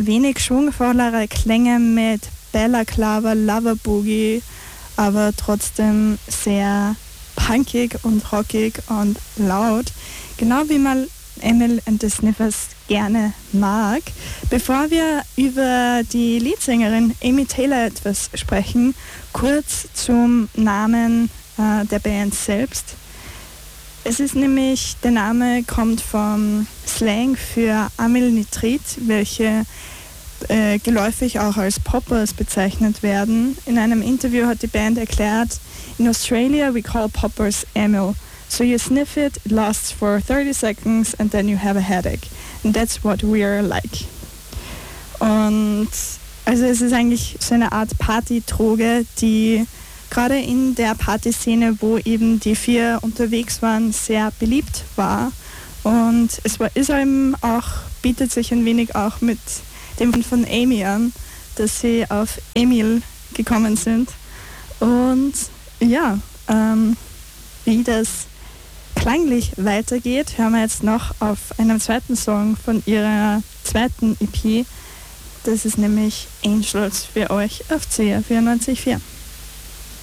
wenig schwungvollere Klänge mit Balaclava, Lover Boogie, aber trotzdem sehr punkig und rockig und laut, genau wie man Emil and the Sniffers gerne mag. Bevor wir über die Leadsängerin Amy Taylor etwas sprechen, kurz zum Namen der Band selbst. Es ist nämlich, der Name kommt vom Slang für Amylnitrit, welche geläufig auch als Poppers bezeichnet werden. In einem Interview hat die Band erklärt, in Australia we call poppers amyl. So you sniff it, it lasts for 30 seconds and then you have a headache. And that's what we are like. Und also es ist eigentlich so eine Art Partydroge, die gerade in der Partyszene, wo eben die 4 unterwegs waren, sehr beliebt war. Und ist eben auch, bietet sich ein wenig auch mit dem von Amy an, dass sie auf Emil gekommen sind. Und ja, wie das klanglich weitergeht, hören wir jetzt noch auf einem zweiten Song von ihrer zweiten EP. Das ist nämlich Angels für euch auf CR 94.4.